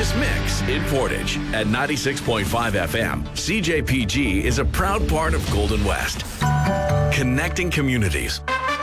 is Mix in Portage at 96.5 FM. CJPG is a proud part of Golden West, connecting communities.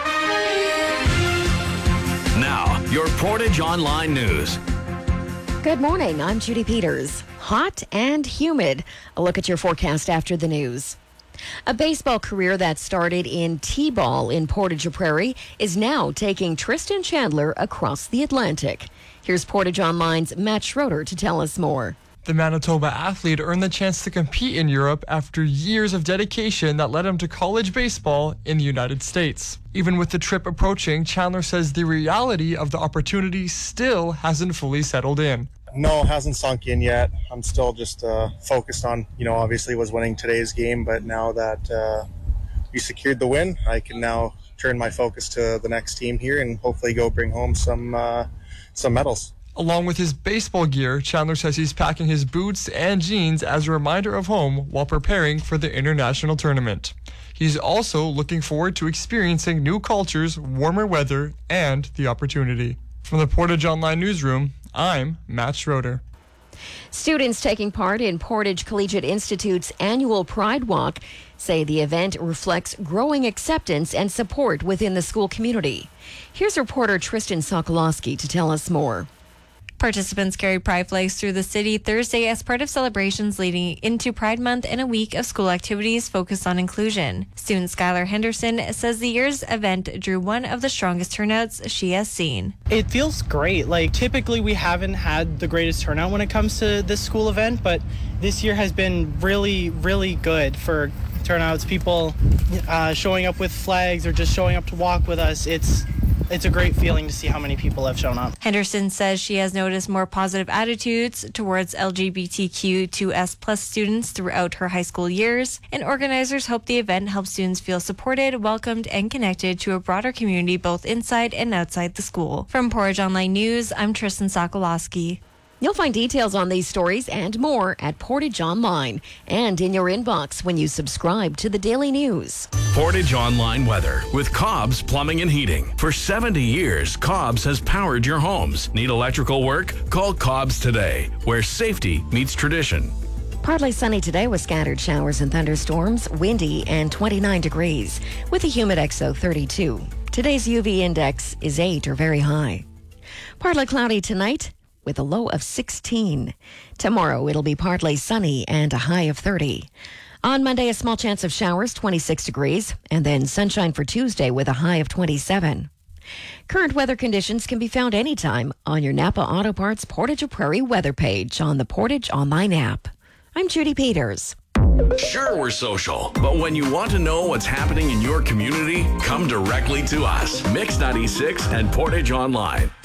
Now, your Portage Online News. Good morning. I'm Judy Peters. Hot and humid. A look at your forecast after the news. A baseball career that started in T-ball in Portage Prairie is now taking Tristan Chandler across the Atlantic. Here's Portage Online's Matt Schroeder to tell us more. The Manitoba athlete earned the chance to compete in Europe after years of dedication that led him to college baseball in the United States. Even with the trip approaching, Chandler says the reality of the opportunity still hasn't fully settled in. No, it hasn't sunk in yet. I'm still just focused on, obviously was winning today's game, but now that we secured the win, I can now turn my focus to the next team here and hopefully go bring home some medals. Along with his baseball gear, Chandler says he's packing his boots and jeans as a reminder of home while preparing for the international tournament. He's also looking forward to experiencing new cultures, warmer weather, and the opportunity. From the Portage Online Newsroom, I'm Matt Schroeder. Students taking part in Portage Collegiate Institute's annual Pride Walk say the event reflects growing acceptance and support within the school community. Here's reporter Tristan Sokolowski to tell us more. Participants carried pride flags through the city Thursday as part of celebrations leading into Pride Month and a week of school activities focused on inclusion. Student Skylar Henderson says the year's event drew one of the strongest turnouts she has seen. It feels great. Typically we haven't had the greatest turnout when it comes to this school event, but this year has been really, really good for turnouts. People showing up with flags or just showing up to walk with us. It's a great feeling to see how many people have shown up. Henderson says she has noticed more positive attitudes towards LGBTQ2S+ students throughout her high school years, and organizers hope the event helps students feel supported, welcomed, and connected to a broader community both inside and outside the school. From Portage Online News, I'm Tristan Sokolowski. You'll find details on these stories and more at Portage Online and in your inbox when you subscribe to the Daily News. Portage Online Weather with Cobb's Plumbing and Heating. For 70 years, Cobb's has powered your homes. Need electrical work? Call Cobb's today, where safety meets tradition. Partly sunny today with scattered showers and thunderstorms, windy and 29 degrees, with a humid XO 32. Today's UV index is 8 or very high. Partly cloudy tonight, with a low of 16. Tomorrow, it'll be partly sunny and a high of 30. On Monday, a small chance of showers, 26 degrees, and then sunshine for Tuesday with a high of 27. Current weather conditions can be found anytime on your Napa Auto Parts Portage Prairie weather page on the Portage Online app. I'm Judy Peters. Sure, we're social, but when you want to know what's happening in your community, come directly to us. Mix 96 and Portage Online.